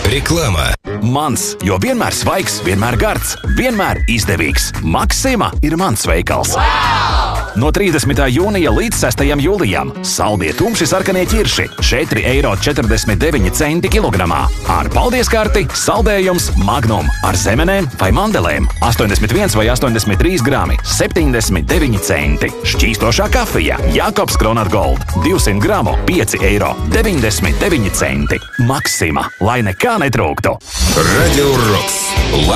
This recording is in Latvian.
Reklāmā. Mans, jo vienmēr svaigs, vienmēr gards, vienmēr izdevīgs. Maksima ir mans veikals. No 30. jūnija līdz 6. jūlijam saldie tumši sarkanie ķirši 4,49 eiro kilogramā. Ar paldies karti saldējums Magnum ar zemenēm vai mandelēm 81 vai 83 grami 79 centi. Šķīstošā kafija Jakobs Kronat Gold 200 gramu 5,99 eiro. Maksima, lai nekā netrūktu. Radio Rocks.